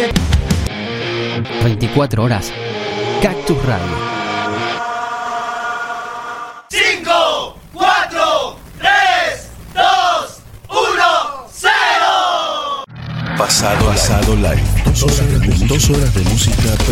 24 horas. Cactus Radio. 5, 4, 3, 2, 1, 0. Pasado live. 2 horas de música